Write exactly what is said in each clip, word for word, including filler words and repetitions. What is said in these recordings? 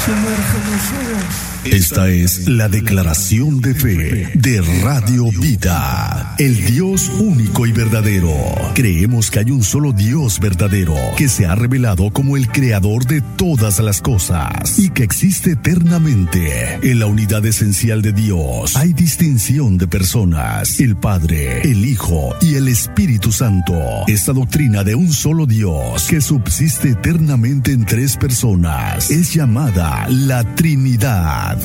Esta es la declaración de fe de Radio Vida, el Dios único y verdadero. Creemos que hay un solo Dios verdadero que se ha revelado como el creador de todas las cosas y que existe eternamente. En la unidad esencial de Dios hay distinción de personas: el Padre, el Hijo y el Espíritu Santo. Esta doctrina de un solo Dios que subsiste eternamente en tres personas es llamada la Trinidad.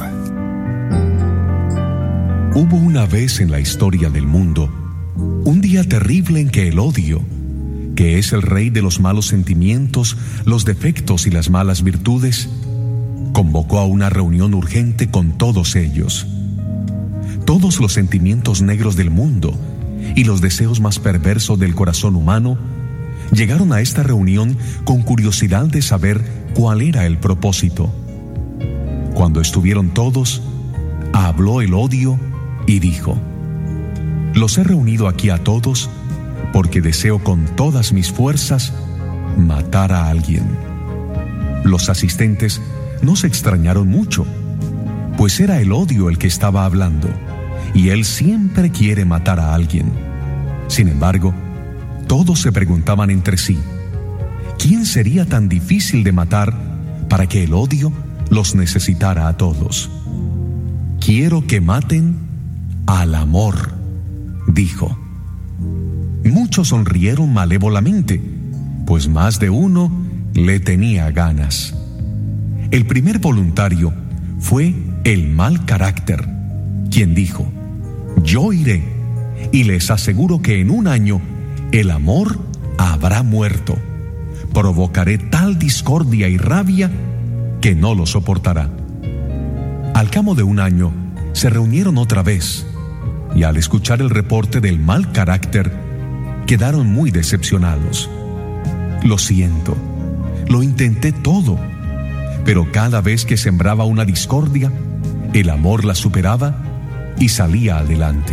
Hubo una vez en la historia del mundo un día terrible en que el odio, que es el rey de los malos sentimientos, los defectos y las malas virtudes, convocó a una reunión urgente con todos ellos. Todos los sentimientos negros del mundo y los deseos más perversos del corazón humano llegaron a esta reunión con curiosidad de saber cuál era el propósito. Cuando estuvieron todos, habló el odio y dijo: los he reunido aquí a todos porque deseo con todas mis fuerzas matar a alguien. Los asistentes no se extrañaron mucho, pues era el odio el que estaba hablando, y él siempre quiere matar a alguien. Sin embargo, todos se preguntaban entre sí: ¿quién sería tan difícil de matar para que el odio los necesitara a todos? Quiero que maten al amor, dijo. Muchos sonrieron malévolamente, pues más de uno le tenía ganas. El primer voluntario fue el mal carácter, quien dijo: yo iré y les aseguro que en un año el amor habrá muerto. Provocaré tal discordia y rabia que no lo soportará. Al cabo de un año se reunieron otra vez y al escuchar el reporte del mal carácter quedaron muy decepcionados. Lo siento, lo intenté todo, pero cada vez que sembraba una discordia, el amor la superaba y salía adelante.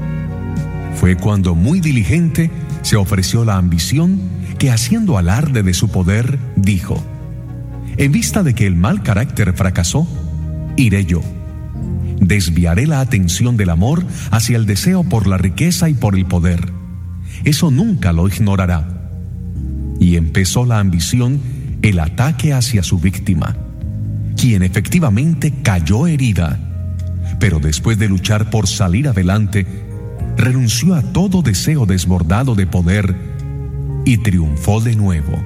Fue cuando, muy diligente, se ofreció la ambición que, haciendo alarde de su poder, dijo: en vista de que el mal carácter fracasó, iré yo. Desviaré la atención del amor hacia el deseo por la riqueza y por el poder. Eso nunca lo ignorará. Y empezó la ambición el ataque hacia su víctima, quien efectivamente cayó herida, pero después de luchar por salir adelante, renunció a todo deseo desbordado de poder y triunfó de nuevo.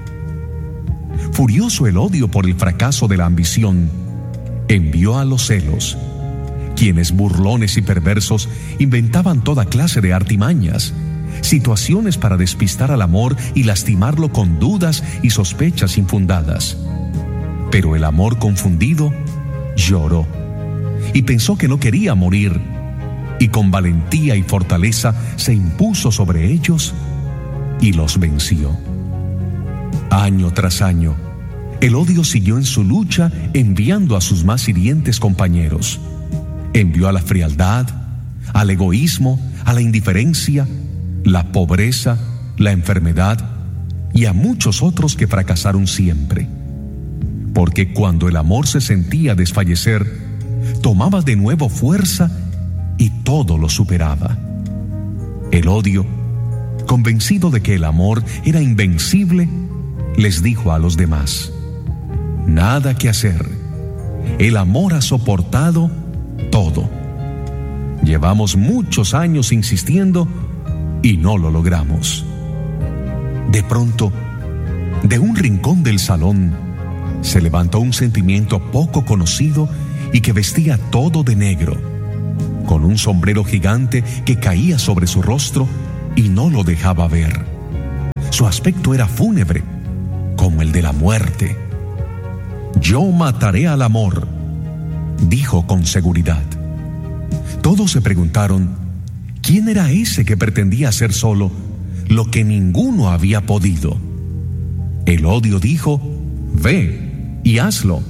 Furioso el odio por el fracaso de la ambición, envió a los celos, quienes, burlones y perversos, inventaban toda clase de artimañas, situaciones para despistar al amor y lastimarlo con dudas y sospechas infundadas. Pero el amor confundido lloró y pensó que no quería morir, y con valentía y fortaleza se impuso sobre ellos y los venció. Año tras año, el odio siguió en su lucha, enviando a sus más hirientes compañeros. Envió a la frialdad, al egoísmo, a la indiferencia, la pobreza, la enfermedad y a muchos otros que fracasaron siempre. Porque cuando el amor se sentía desfallecer, tomaba de nuevo fuerza y todo lo superaba. El odio, convencido de que el amor era invencible, les dijo a los demás: nada que hacer. El amor ha soportado todo. Llevamos muchos años insistiendo y no lo logramos. De pronto, de un rincón del salón, se levantó un sentimiento poco conocido y que vestía todo de negro, con un sombrero gigante que caía sobre su rostro y no lo dejaba ver. Su aspecto era fúnebre, como el de la muerte. Yo mataré al amor, dijo con seguridad. Todos se preguntaron quién era ese que pretendía hacer solo lo que ninguno había podido. El odio dijo: ve y hazlo.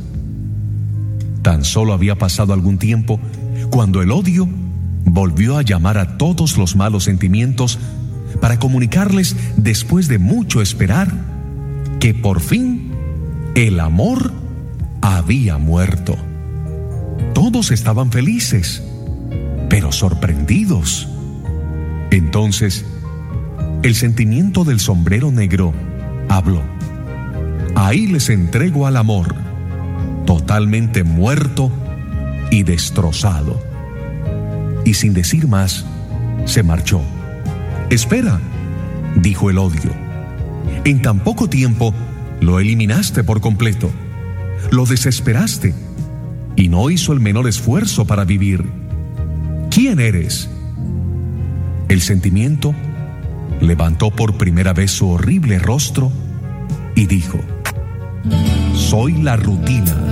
Tan solo había pasado algún tiempo cuando el odio volvió a llamar a todos los malos sentimientos para comunicarles, después de mucho esperar, que por fin el amor había muerto. Todos estaban felices, pero sorprendidos. Entonces, el sentimiento del sombrero negro habló. Ahí les entrego al amor, totalmente muerto y destrozado. Y sin decir más, se marchó. Espera, dijo el odio. En tan poco tiempo lo eliminaste por completo. Lo desesperaste y no hizo el menor esfuerzo para vivir. ¿Quién eres? El sentimiento levantó por primera vez su horrible rostro y dijo: soy la rutina.